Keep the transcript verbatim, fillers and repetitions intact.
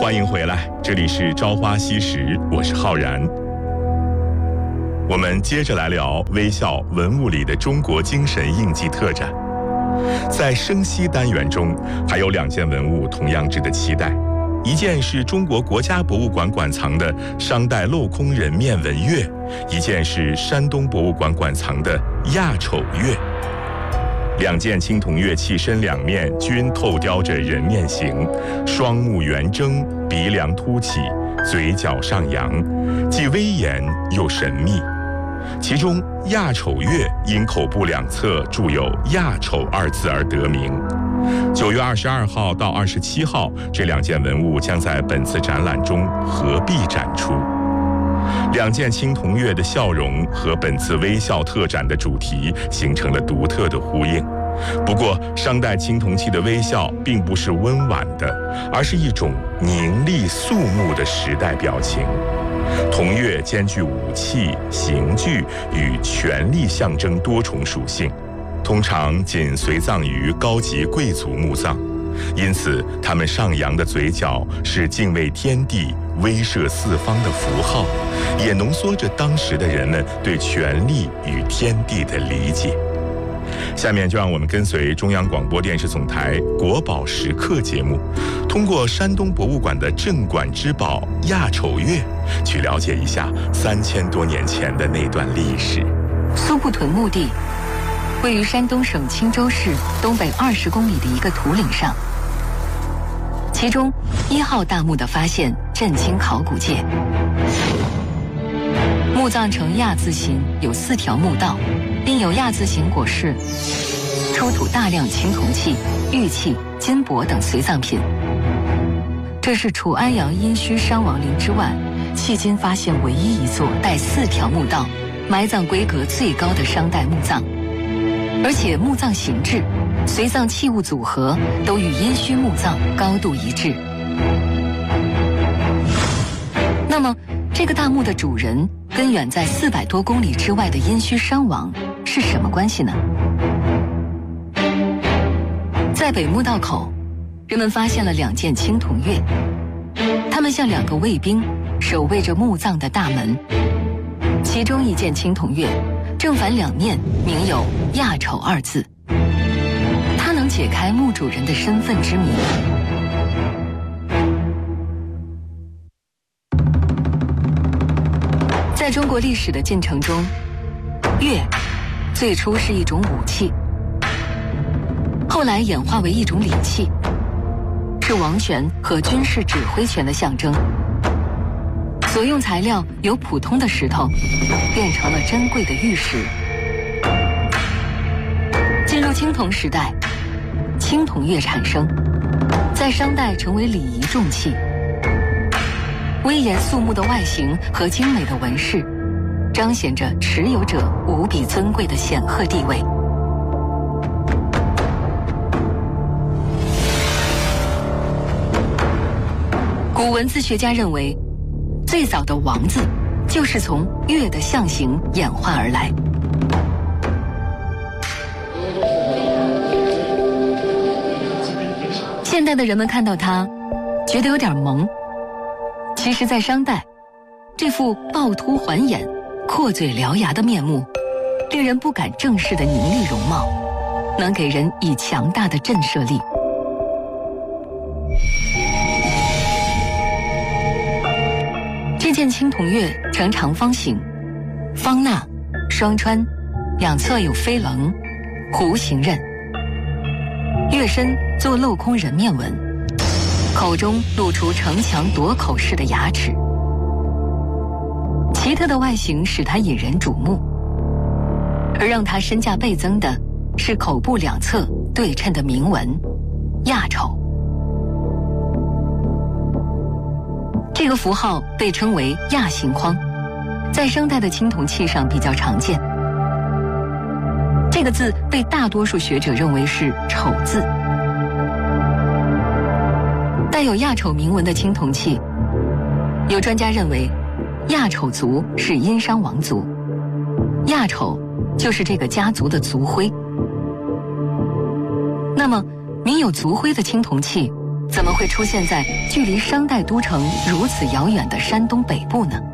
欢迎回来，这里是朝花夕拾，我是浩然。我们接着来聊微笑文物里的中国精神印记特展。在生息单元中，还有两件文物同样值得期待。一件是中国国家博物馆馆藏的商代镂空人面纹钺，一件是山东博物馆馆藏的亚丑钺。两件青铜钺器身两面均透雕着人面形，双目圆睁，鼻梁凸起，嘴角上扬，既威严又神秘。其中亚丑钺因口部两侧铸有亚丑二字而得名。九月二十二号到二十七号，这两件文物将在本次展览中合璧展出。两件青铜钺的笑容和本次微笑特展的主题形成了独特的呼应。不过，商代青铜器的微笑并不是温婉的，而是一种凝厉肃穆的时代表情。铜钺兼具武器、刑具与权力象征多重属性，通常仅随葬于高级贵族墓葬，因此他们上扬的嘴角是敬畏天地、威慑四方的符号，也浓缩着当时的人们对权力与天地的理解。下面就让我们跟随中央广播电视总台国宝时刻节目，通过山东博物馆的镇馆之宝亚丑钺，去了解一下三千多年前的那段历史。 苏埠屯墓地位于山东省青州市东北二十公里的一个土岭上，其中一号大墓的发现震惊考古界。墓葬呈亚字形，有四条墓道，并有亚字形椁室，出土大量青铜器、玉器、金帛等随葬品。这是除安阳殷墟伤亡陵之外，迄今发现唯一一座带四条墓道、埋葬规格最高的商代墓葬，而且墓葬形制、随葬器物组合都与殷墟墓葬高度一致。那么，这个大墓的主人跟远在四百多公里之外的殷墟伤亡是什么关系呢？在北墓道口，人们发现了两件青铜钺，它们像两个卫兵，守卫着墓葬的大门。其中一件青铜钺，正反两面铭有亚丑二字，它能解开墓主人的身份之谜。在中国历史的进程中，钺最初是一种武器，后来演化为一种礼器，是王权和军事指挥权的象征。所用材料由普通的石头变成了珍贵的玉石。进入青铜时代，青铜钺产生，在商代成为礼仪重器。威严肃穆的外形和精美的纹饰，彰显着持有者无比尊贵的显赫地位。古文字学家认为，最早的王字就是从钺的象形演化而来。现代的人们看到它，觉得有点萌。其实在商代，这副暴突环眼、阔嘴獠牙的面目，令人不敢正视的凝厉容貌，能给人以强大的震慑力。这件青铜钺呈长方形，方捺、双穿，两侧有飞棱、弧形刃，钺身做镂空人面纹，口中露出城墙垛口式的牙齿。奇特的外形使它引人瞩目，而让它身价倍增的是口部两侧对称的铭文亚丑。这个符号被称为亚形框，在商代的青铜器上比较常见。这个字被大多数学者认为是丑字。带有亚丑铭文的青铜器，有专家认为亚丑族是殷商王族，亚丑就是这个家族的族徽。那么铭有族徽的青铜器怎么会出现在距离商代都城如此遥远的山东北部呢？